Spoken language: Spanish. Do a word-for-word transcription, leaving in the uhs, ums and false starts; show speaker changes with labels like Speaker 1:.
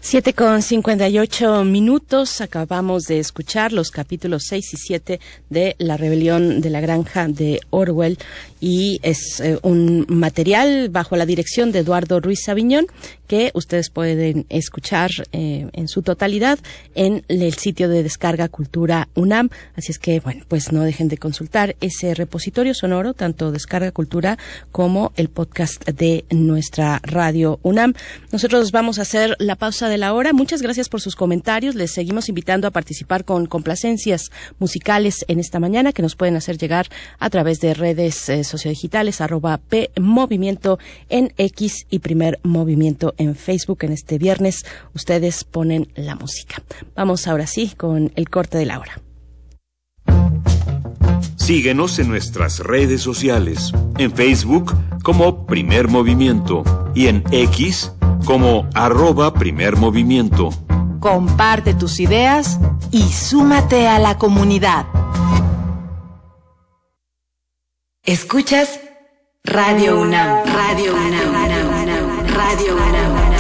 Speaker 1: Siete con cincuenta y ocho minutos. Acabamos de escuchar los capítulos seis y siete de La rebelión de la granja de Orwell, y es eh, un material bajo la dirección de Eduardo Ruiz Aviñón que ustedes pueden escuchar eh, en su totalidad en el sitio de descarga Cultura UNAM. Así es que, bueno, pues no dejen de consultar ese repositorio sonoro, tanto Descarga Cultura como el podcast de nuestra radio UNAM. Nosotros vamos a hacer la pausa de la hora. Muchas gracias por sus comentarios. Les seguimos invitando a participar con complacencias musicales en esta mañana, que nos pueden hacer llegar a través de redes eh, sociodigitales, arroba P Movimiento en X y Primer Movimiento en Facebook. En este viernes ustedes ponen la música. Vamos ahora sí con el corte de la hora.
Speaker 2: Síguenos en nuestras redes sociales, en Facebook como Primer Movimiento y en X como arroba Primer Movimiento.
Speaker 3: Comparte tus ideas y súmate a la comunidad. Escuchas Radio UNAM, Radio UNAM, Radio UNAM, Radio UNAM.